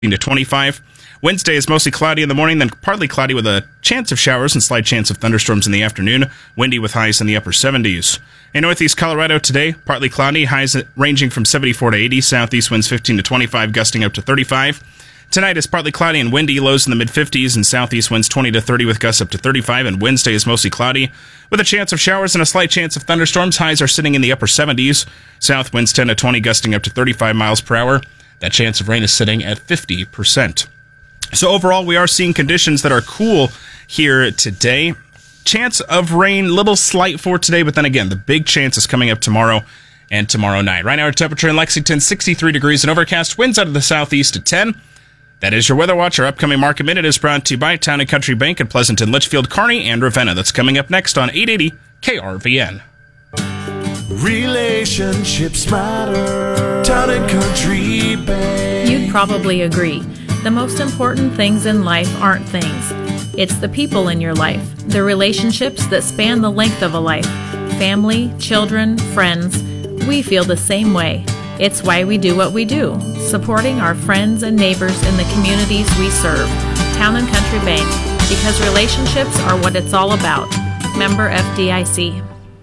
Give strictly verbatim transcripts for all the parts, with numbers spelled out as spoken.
to twenty-five. Wednesday is mostly cloudy in the morning, then partly cloudy with a chance of showers and slight chance of thunderstorms in the afternoon. Windy with highs in the upper seventies. In northeast Colorado today, partly cloudy, highs ranging from seventy-four to eighty. Southeast winds fifteen to twenty-five, gusting up to thirty-five. Tonight is partly cloudy and windy, lows in the mid-fifties, and southeast winds twenty to thirty with gusts up to thirty-five. And Wednesday is mostly cloudy with a chance of showers and a slight chance of thunderstorms. Highs are sitting in the upper seventies. South winds ten to twenty, gusting up to thirty-five miles per hour. That chance of rain is sitting at fifty percent. So overall, we are seeing conditions that are cool here today. Chance of rain, little slight for today, but then again, the big chance is coming up tomorrow and tomorrow night. Right now, our temperature in Lexington, sixty-three degrees and overcast. Winds out of the southeast at ten. That is your Weather Watch. Our upcoming Market Minute is brought to you by Town and Country Bank in Pleasanton, Litchfield, Kearney, and Ravenna. That's coming up next on eight eighty K R V N. Relationships matter. Town and Country Bank. You'd probably agree. The most important things in life aren't things. It's the people in your life, the relationships that span the length of a life. Family, children, friends. We feel the same way. It's why we do what we do, supporting our friends and neighbors in the communities we serve. Town and Country Bank, because relationships are what it's all about. Member F D I C.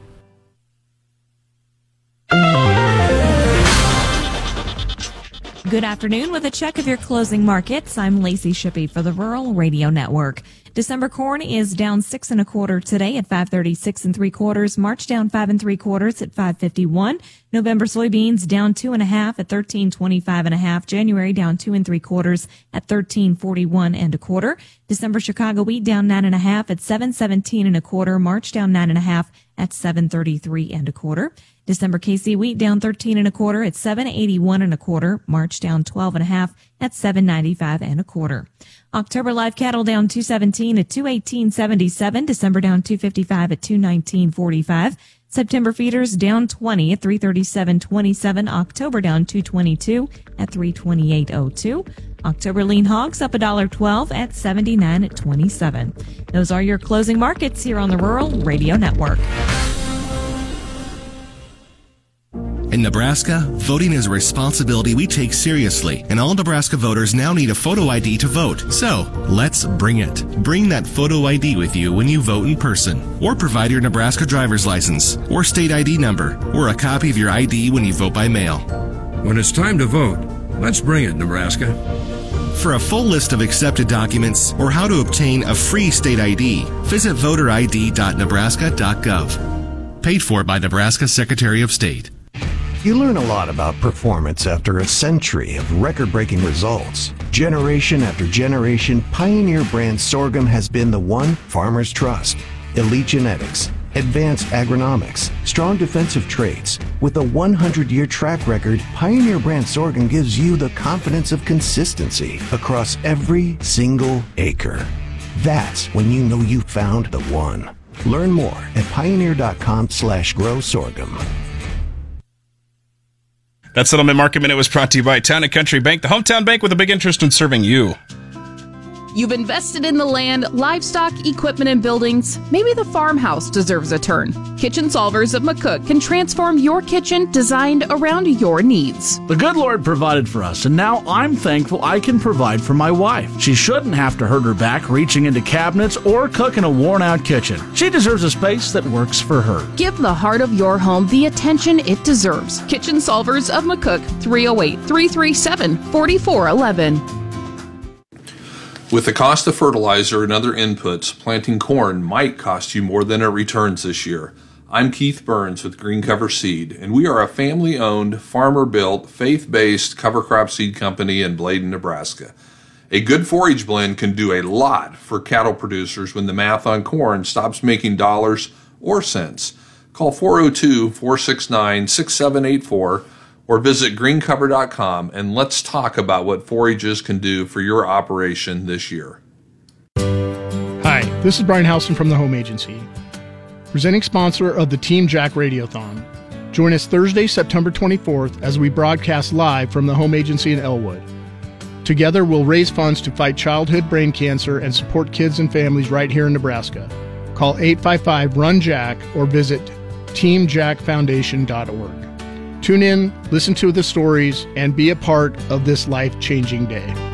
Good afternoon. With a check of your closing markets, I'm Lacey Shippey for the Rural Radio Network. December corn is down six and a quarter today at five thirty-six and three quarters. March down five and three quarters at five fifty-one. November soybeans down two and a half at thirteen twenty-five and a half. January down two and three quarters at thirteen forty-one and a quarter. December Chicago wheat down nine and a half at seven seventeen and a quarter. March down nine and a half at seven thirty-three and a quarter. December K C wheat down thirteen and a quarter at seven eighty-one and a quarter. March down twelve and a half at seven ninety-five and a quarter. October live cattle down two seventeen at two eighteen seventy-seven. December down two fifty-five at two nineteen forty-five. September feeders down twenty at three thirty-seven twenty-seven. October down two twenty-two at three twenty-eight oh two. October lean hogs up one dollar twelve at seventy-nine twenty-seven. Those are your closing markets here on the Rural Radio Network. In Nebraska, voting is a responsibility we take seriously, and all Nebraska voters now need a photo I D to vote. So, let's bring it. Bring that photo I D with you when you vote in person, or provide your Nebraska driver's license, or state I D number, or a copy of your I D when you vote by mail. When it's time to vote, let's bring it, Nebraska. For a full list of accepted documents or how to obtain a free state I D, visit voter I D dot nebraska dot gov. Paid for by Nebraska Secretary of State. You learn a lot about performance after a century of record-breaking results. Generation after generation, Pioneer brand sorghum has been the one farmers trust. Elite genetics, advanced agronomics, strong defensive traits. With a one hundred year track record, Pioneer brand sorghum gives you the confidence of consistency across every single acre. That's when you know you found the one. Learn more at pioneer.com slash grow sorghum. That Settlement Market Minute was brought to you by Town and Country Bank, the hometown bank with a big interest in serving you. You've invested in the land, livestock, equipment, and buildings. Maybe the farmhouse deserves a turn. Kitchen Solvers of McCook can transform your kitchen designed around your needs. The good Lord provided for us, and now I'm thankful I can provide for my wife. She shouldn't have to hurt her back reaching into cabinets or cook in a worn-out kitchen. She deserves a space that works for her. Give the heart of your home the attention it deserves. Kitchen Solvers of McCook, three oh eight, three three seven, four four one one. With the cost of fertilizer and other inputs, planting corn might cost you more than it returns this year. I'm Keith Burns with Green Cover Seed, and we are a family-owned, farmer-built, faith-based cover crop seed company in Bladen, Nebraska. A good forage blend can do a lot for cattle producers when the math on corn stops making dollars or cents. Call four oh two, four six nine, six seven eight four or visit green cover dot com and let's talk about what forages can do for your operation this year. Hi, this is Brian Howson from the Home Agency, presenting sponsor of the Team Jack Radiothon. Join us Thursday, September twenty-fourth as we broadcast live from the Home Agency in Elwood. Together, we'll raise funds to fight childhood brain cancer and support kids and families right here in Nebraska. Call eight five five, run jack or visit team jack foundation dot org. Tune in, listen to the stories, and be a part of this life-changing day.